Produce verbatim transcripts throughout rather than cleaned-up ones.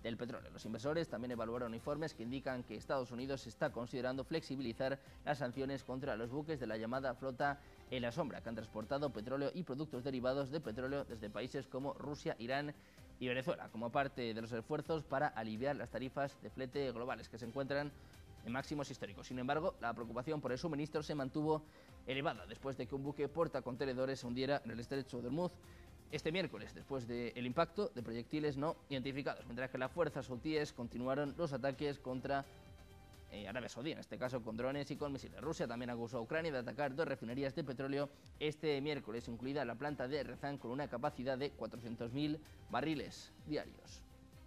del petróleo. Los inversores también evaluaron informes que indican que Estados Unidos está considerando flexibilizar las sanciones contra los buques de la llamada flota en la sombra, que han transportado petróleo y productos derivados de petróleo desde países como Rusia, Irán y Venezuela, como parte de los esfuerzos para aliviar las tarifas de flete globales que se encuentran en máximos históricos. Sin embargo, la preocupación por el suministro se mantuvo elevada después de que un buque portacontenedores se hundiera en el estrecho de Hormuz este miércoles, después del impacto de proyectiles no identificados, mientras que las fuerzas hutíes continuaron los ataques contra eh, Arabia Saudí, en este caso con drones y con misiles. Rusia también acusó a Ucrania de atacar dos refinerías de petróleo este miércoles, incluida la planta de Rezán, con una capacidad de cuatrocientos mil barriles diarios.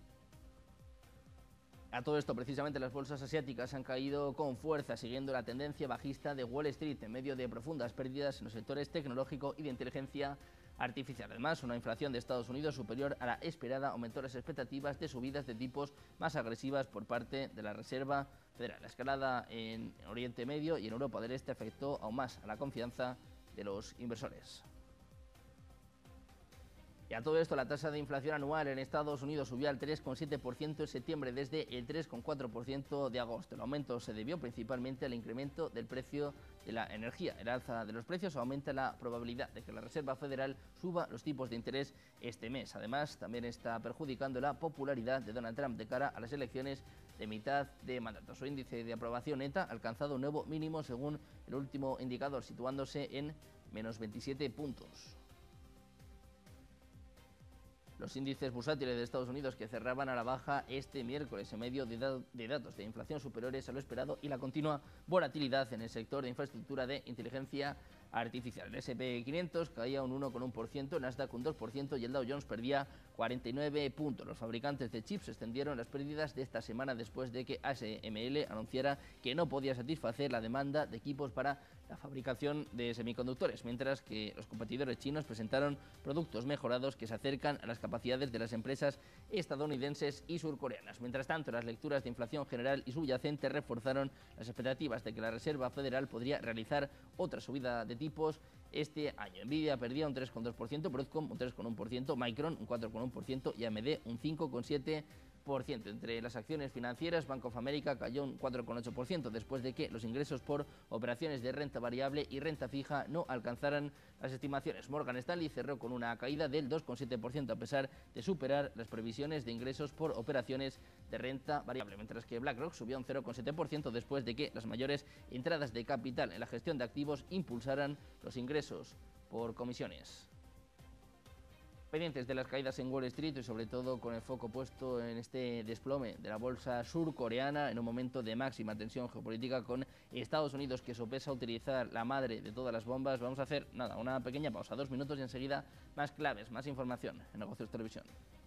A todo esto, precisamente, las bolsas asiáticas han caído con fuerza, siguiendo la tendencia bajista de Wall Street, en medio de profundas pérdidas en los sectores tecnológico y de inteligencia artificial. Además, una inflación de Estados Unidos superior a la esperada aumentó las expectativas de subidas de tipos más agresivas por parte de la Reserva Federal. La escalada en Oriente Medio y en Europa del Este afectó aún más a la confianza de los inversores. Y a todo esto, la tasa de inflación anual en Estados Unidos subió al tres coma siete por ciento en septiembre desde el tres coma cuatro por ciento de agosto. El aumento se debió principalmente al incremento del precio de la energía. El alza de los precios aumenta la probabilidad de que la Reserva Federal suba los tipos de interés este mes. Además, también está perjudicando la popularidad de Donald Trump de cara a las elecciones de mitad de mandato. Su índice de aprobación neta ha alcanzado un nuevo mínimo según el último indicador, situándose en menos veintisiete puntos. Los índices bursátiles de Estados Unidos que cerraban a la baja este miércoles en medio de, da de datos de inflación superiores a lo esperado y la continua volatilidad en el sector de infraestructura de inteligencia artificial. El ese and pe quinientos caía un uno coma uno por ciento, el Nasdaq un dos por ciento y el Dow Jones perdía cuarenta y nueve puntos. Los fabricantes de chips extendieron las pérdidas de esta semana después de que A S M L anunciara que no podía satisfacer la demanda de equipos para la fabricación de semiconductores, mientras que los competidores chinos presentaron productos mejorados que se acercan a las capacidades de las empresas estadounidenses y surcoreanas. Mientras tanto, las lecturas de inflación general y subyacente reforzaron las expectativas de que la Reserva Federal podría realizar otra subida de tipos este año. Nvidia perdía un tres coma dos por ciento, Broadcom un tres coma uno por ciento, Micron un cuatro coma uno por ciento y A M D un cinco coma siete por ciento. Entre las acciones financieras, Bank of America cayó un cuatro coma ocho por ciento después de que los ingresos por operaciones de renta variable y renta fija no alcanzaran las estimaciones. Morgan Stanley cerró con una caída del dos coma siete por ciento a pesar de superar las previsiones de ingresos por operaciones de renta variable, mientras que BlackRock subió un cero coma siete por ciento después de que las mayores entradas de capital en la gestión de activos impulsaran los ingresos por comisiones. Pendientes de las caídas en Wall Street y sobre todo con el foco puesto en este desplome de la bolsa surcoreana en un momento de máxima tensión geopolítica con Estados Unidos que sopesa utilizar la madre de todas las bombas. Vamos a hacer nada, una pequeña pausa, dos minutos y enseguida más claves, más información en Negocios Televisión.